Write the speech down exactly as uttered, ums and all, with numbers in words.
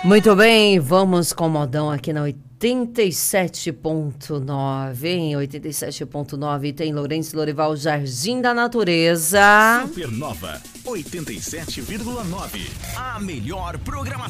Muito bem, vamos com o modão aqui na oitenta e sete ponto nove, em oitenta e sete ponto nove tem Lourenço Lorival, Jardim da Natureza. Supernova oitenta e sete vírgula nove, a melhor programação.